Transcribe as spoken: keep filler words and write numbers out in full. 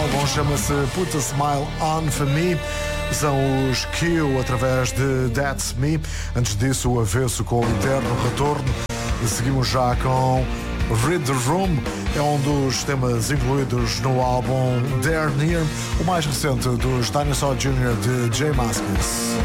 álbum chama-se Put a Smile On For Me. São os Kill através de That's Me. Antes disso, o avesso com o Eterno Retorno. Seguimos já com Read the Room. É um dos temas incluídos no álbum Dare Near, o mais recente dos Dinosaur júnior de J Mascis.